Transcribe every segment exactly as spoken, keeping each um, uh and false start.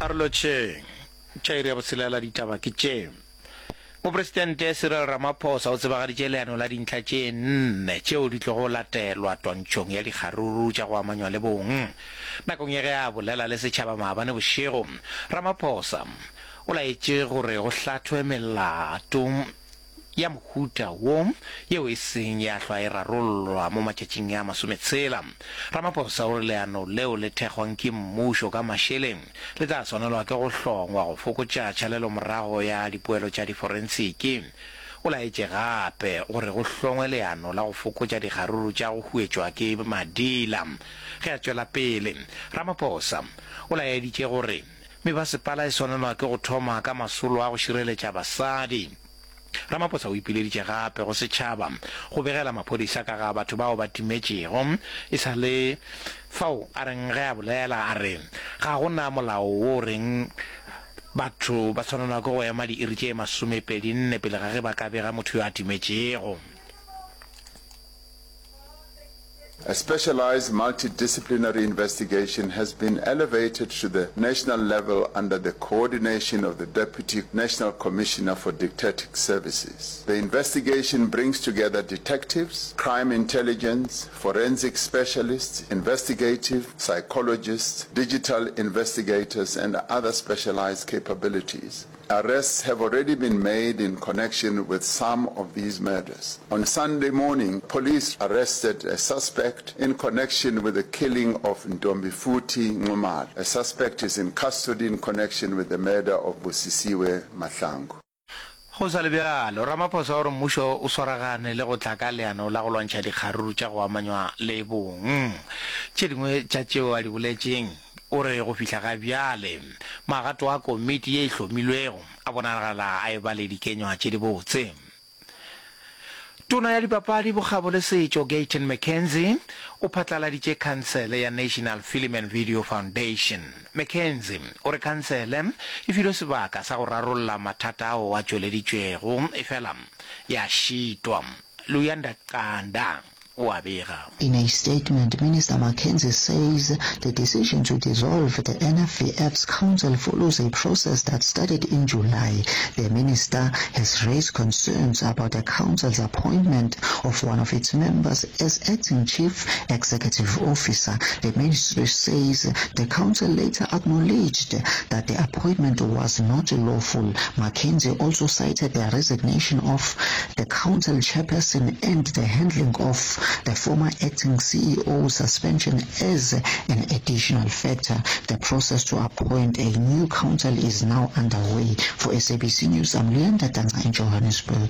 Arloche, Chairi Absila Ditaba Kiche. Mo Presidente Cyril Ramaphosa o tsebagaditše leano la dintlha tše nne tšeo di tlogo latelwa twantšhong ya dikgaruru tša go amanywa le bong nakong ye ge a bolela le setšhaba maabane bošego. Ramaphosa o laetše gore go hlathwe melato ya mohuta wo yeo e seng ya hlwa e rarollwa mo matšatšing ya masometshela. Ramaphosa o leano leo le thekgwang ke mmušo ka mašeleng le tla swanelwa ke go hlongwa go fokotša tšhalelo morago ya dipoelo tša diforensiki. O laetše gape gore go hlongwe leano la go fokotša dikgaruru tša go huetšwa ke madila. Ge a tšwela pele, Ramaphosa o laeditše gore mebasepala e swanelwa ke go thoma ka masolo a go šireletša basadi. Ramaphosa o ipileditše gape go setšhaba go begela maphodisa ka ga batho bao ba timetšego e sa le fao a reng ge a bolela a re ga gona molao o reng batho ba tshwanelwa ke go ema diiri tše masomepedi nne pele ga ge ba ka bega motho yo a timetšego. A specialized multidisciplinary investigation has been elevated to the national level under the coordination of the Deputy National Commissioner for Dictatic Services. The investigation brings together detectives, crime intelligence, forensic specialists, investigative psychologists, digital investigators, and other specialized capabilities. Arrests have already been made in connection with some of these murders. On Sunday morning, police arrested a suspect in connection with the killing of Ntombifuthi Nxumalo. A suspect is in custody in connection with the murder of Busisiwe Mahlangu. Go sa le bjalo, Ramaphosa o re mmušo o swaragane le go tla ka leano la go lwantšha dikgaruru tša go amanywa le bong. Tše dingwe tša tšeo a di boletšeng o re go fihla ga bjale magato a komiti ye e hlomilwego a bonagala a e ba le dikenywa tše di botse. Tona ya dipapadi bogabo le setšo Gayton McKenzie o phatlaladitše khansele ya National Film and Video Foundation. McKenzie o re khansele e filwe sebaka sa go rarolla mathata ao a tšweleditšwego efela ya šitwa. Luyanda Kanda. In a statement, Minister McKenzie says the decision to dissolve the N F V F's council follows a process that started in July. The minister has raised concerns about the council's appointment of one of its members as acting chief executive officer. The ministry says the council later acknowledged that the appointment was not lawful. McKenzie also cited the resignation of the council chairperson and the handling of the former acting C E O suspension as an additional factor. The process to appoint a new council is now underway. For S A B C News, I'm Leander Danza in Johannesburg.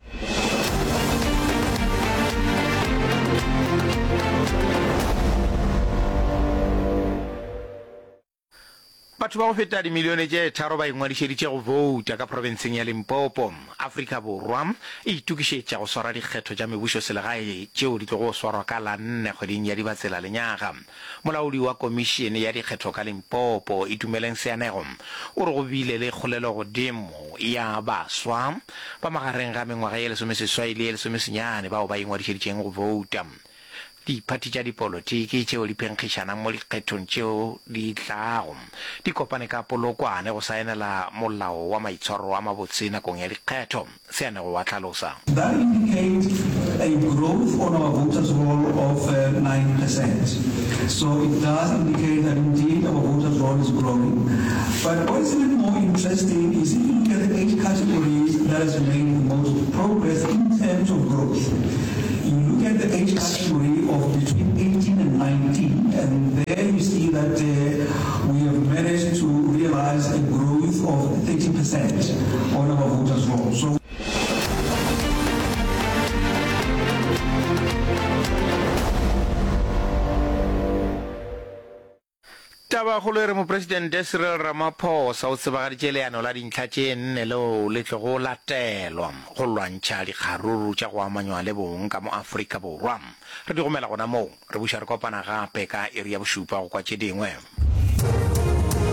Batho ba go feta dimilione tše tharo ba ingwadišeditše go vouta ka provinseng ya Limpopo. Afrika Borwa e itukišetša go swara dikgetho tša mebušo selegae tšeo di tlo go swarwa ka la nne kgweding ya Dibatsela lenyaga. Molaodi wa komišene ya dikgetho ka Limpopo Itumeleng Seanego o re go bile le kgolelo godimo ya baswa ba magareng ga mengwaga ye lesomeseswai le ye lesomesenyane bao ba ingwadišeditšeng go vouta. Diphathi tša dipolotiki tšeo di phenkgišanang mo dikgethong tšeo di tlago di kopane ka polokwane go saenela molao wa maitshwaro a mabotse nakong ya dikgetho. Seanego wa tlhalosa. That indicates a growth on our voters roll of uh, nine percent. So it does indicate that indeed our voters roll is growing. But what is even more interesting is if you look at the age categories that has made the most progress in terms of growth. You look at the age category of between eighteen and nineteen, and there you see that uh, we have managed to realize a growth of thirty percent on our voters roll. So taba go le re mo Presidente Cyril Ramaphosa o tsebagaditše leano la dintlha tše nne leo le tlo go latelwa go lwantšha dikgaruru tša go amanywa le bong ka mo Afrika Borwa. Re di gomela gona moo re buša re kopana gape ka iri ya bošupa go kwa tše dingwe.